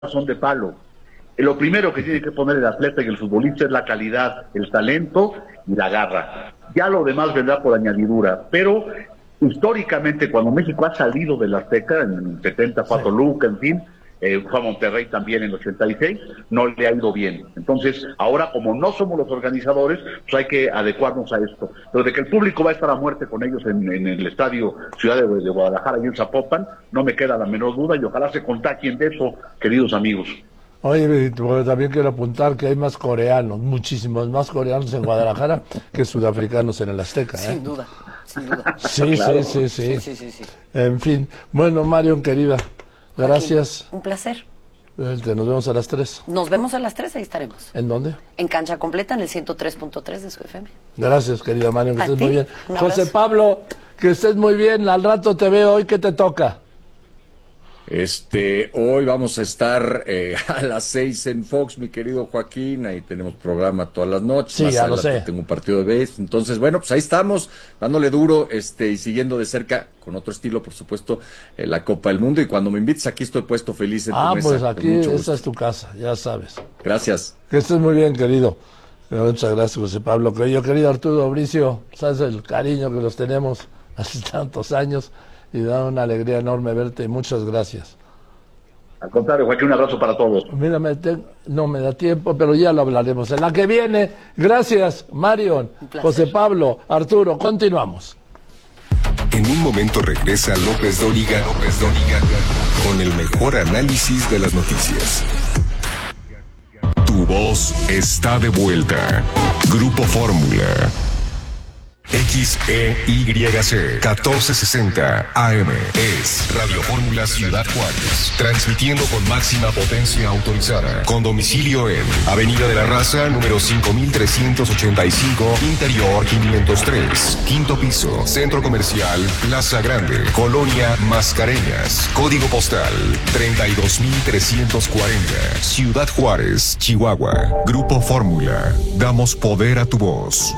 son de palo. Lo primero que tiene que poner el atleta y el futbolista es la calidad, el talento y la garra. Ya lo demás vendrá por añadidura, pero históricamente cuando México ha salido de la Azteca, en el 74 Sí. Luca, en fin, fue a Monterrey también en el 86, no le ha ido bien. Entonces, ahora como no somos los organizadores, pues hay que adecuarnos a esto. Pero de que el público va a estar a muerte con ellos en el estadio Ciudad de Guadalajara y en Zapopan, no me queda la menor duda y ojalá se contagien de eso, queridos amigos. Oye, también quiero apuntar que hay más coreanos, muchísimos más coreanos en Guadalajara que sudafricanos en el Azteca, ¿eh? Sin duda, sin duda. Sí, Claro. sí. Sí. En fin. Bueno, Marion, querida, gracias. Un placer. Nos vemos a las 3. Nos vemos a las 3, ahí estaremos. ¿En dónde? En Cancha Completa, en el 103.3 de su FM. Gracias, querida Marion, que A estés ti, muy bien. un abrazo. José Pablo, que estés muy bien. Al rato te veo. ¿Hoy qué te toca? Hoy vamos a estar a las 6 en Fox, mi querido Joaquín. Ahí tenemos programa todas las noches. Sí, Más ya lo adelante sé. tengo un partido de béisbol. Entonces, bueno, pues ahí estamos, dándole duro, y siguiendo de cerca, con otro estilo, por supuesto, la Copa del Mundo. Y cuando me invites aquí estoy puesto feliz en tu mesa. Pues con aquí, mucho gusto. esta es tu casa, ya sabes. Gracias. Que estés muy bien, querido. Muchas gracias, José Pablo. Querido Arturo Bricio, sabes el cariño que los tenemos hace tantos años y da una alegría enorme verte. Muchas gracias. Al contrario, Joaquín, un abrazo para todos. Mira, no me da tiempo, pero ya lo hablaremos en la que viene. Gracias, Marion, Un placer. José Pablo, Arturo. Continuamos. En un momento regresa López Dóriga con el mejor análisis de las noticias. Tu voz está de vuelta. Grupo Fórmula. XEYC 1460 AM es Radio Fórmula Ciudad Juárez, transmitiendo con máxima potencia autorizada, con domicilio en Avenida de la Raza, número 5385, Interior 503, quinto piso, Centro Comercial Plaza Grande, Colonia Mascareñas, código postal 32340, Ciudad Juárez, Chihuahua. Grupo Fórmula, damos poder a tu voz.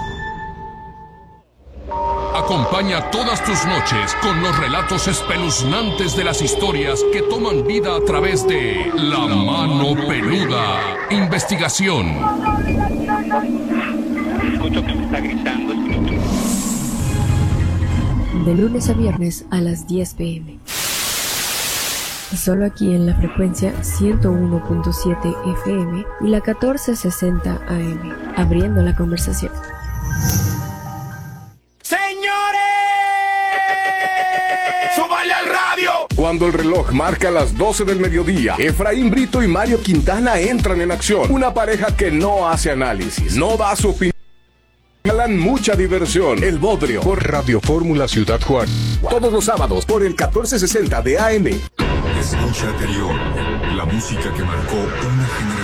Acompaña todas tus noches con los relatos espeluznantes de las historias que toman vida a través de La Mano Peluda. Investigación. Escucho que me está gritando. De lunes a viernes a las 10 p.m. Solo aquí en la frecuencia 101.7 FM y la 1460 AM. Abriendo la conversación. ¡Súbale al radio! Cuando el reloj marca las 12 del mediodía, Efraín Brito y Mario Quintana entran en acción. Una pareja que no hace análisis, no da su opinión. Regalan mucha diversión. El Bodrio por Radio Fórmula Ciudad Juárez. todos los sábados por el 1460 de AM. Escucha anterior, la música que marcó una generación.